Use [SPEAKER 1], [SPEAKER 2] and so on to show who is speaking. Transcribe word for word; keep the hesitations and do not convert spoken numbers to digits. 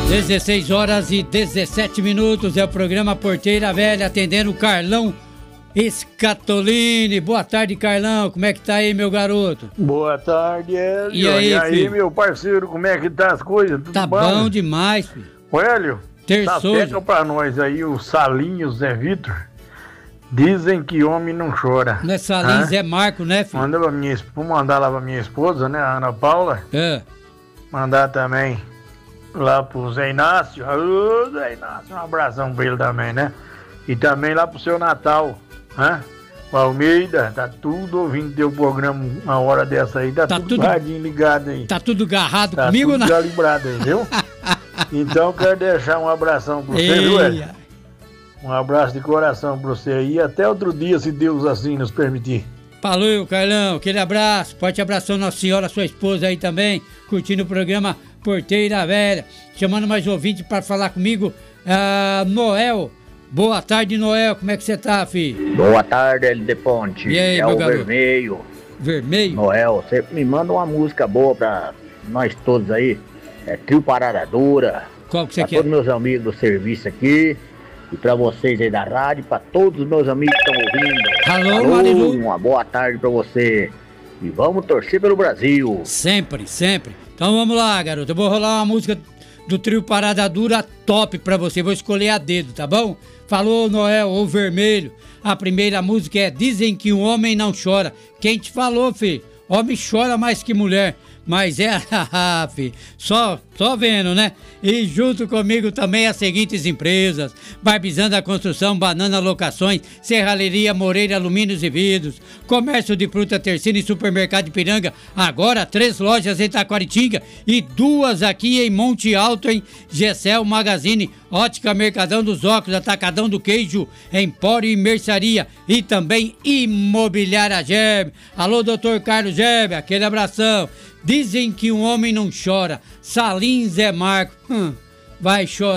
[SPEAKER 1] dezesseis horas e dezessete minutos, é o programa Porteira Velha, atendendo o Carlão Scatolini. Boa tarde, Carlão, como é que tá aí, meu garoto?
[SPEAKER 2] Boa tarde, Hélio.
[SPEAKER 1] E aí,
[SPEAKER 2] e aí
[SPEAKER 1] filho?
[SPEAKER 2] meu parceiro, como é que tá as coisas? Tudo
[SPEAKER 1] Tá
[SPEAKER 2] bom?
[SPEAKER 1] bom demais, filho.
[SPEAKER 2] Ô, Hélio,
[SPEAKER 1] Terçou.
[SPEAKER 2] pega pra nós aí o Salinho Zé Vitor. Dizem que homem não chora.
[SPEAKER 1] Não é Salinho, Zé Marco, né, filho?
[SPEAKER 2] Manda pra minha, vou mandar lá pra minha esposa, né, a Ana Paula.
[SPEAKER 1] É.
[SPEAKER 2] Mandar também lá pro Zé Inácio. Ô, Zé Inácio, um abração pra ele também, né? E também lá pro seu Natal, né? O Almeida, tá tudo ouvindo teu programa uma hora dessa aí, tá,
[SPEAKER 1] Tá
[SPEAKER 2] tudo,
[SPEAKER 1] tudo-
[SPEAKER 2] radinho ligado aí.
[SPEAKER 1] Tá tudo agarrado
[SPEAKER 2] Tá
[SPEAKER 1] comigo,
[SPEAKER 2] tudo
[SPEAKER 1] né?
[SPEAKER 2] calibrado aí, viu? Então quero deixar um abração pra você, viu, Hélio?
[SPEAKER 1] Eia.
[SPEAKER 2] Um abraço de coração pra você aí. Até outro dia, se Deus assim nos permitir.
[SPEAKER 1] Falou, Carlão, aquele abraço. Forte abração, Nossa Senhora, sua esposa aí também, curtindo o programa Porteira Velha. Chamando mais ouvinte para falar comigo, ah, Noel. Boa tarde, Noel, como é que você tá, filho?
[SPEAKER 3] Boa tarde, L D Ponte.
[SPEAKER 1] E aí,
[SPEAKER 3] é
[SPEAKER 1] meu
[SPEAKER 3] o
[SPEAKER 1] garoto?
[SPEAKER 3] Vermelho.
[SPEAKER 1] Vermelho?
[SPEAKER 3] Noel, você me manda uma música boa pra nós todos aí. É Trio Parada Dura.
[SPEAKER 1] Qual que você
[SPEAKER 3] Pra
[SPEAKER 1] quer?
[SPEAKER 3] todos meus amigos do serviço aqui. E pra vocês aí da rádio. Pra todos os meus amigos que estão ouvindo.
[SPEAKER 1] Alô, Marilu?
[SPEAKER 3] Uma boa tarde pra você. E vamos torcer pelo Brasil.
[SPEAKER 1] Sempre, sempre. Então vamos lá, garoto. Eu vou rolar uma música do Trio Parada Dura top pra você. Vou escolher a dedo, tá bom? Falou, Noel, ou Vermelho. A primeira música é Dizem que um homem não chora. Quem te falou, filho? Homem chora mais que mulher. Mas é, haha, filho, só, só vendo, né? E junto comigo também as seguintes empresas: Barbizanda Construção, Banana Locações, Serralheria Moreira Alumínios e Vidros, Comércio de Fruta Terceira e Supermercado de Piranga. Agora três lojas em Taquaritinga e duas aqui em Monte Alto, em Gessel Magazine, Ótica Mercadão dos Óculos, Atacadão do Queijo, Empório e Mercearia e também Imobiliária Gerbe. Alô, doutor Carlos Gerbe, aquele abração. Dizem que um homem não chora. Salim Zé Marco, hum, vai chorar.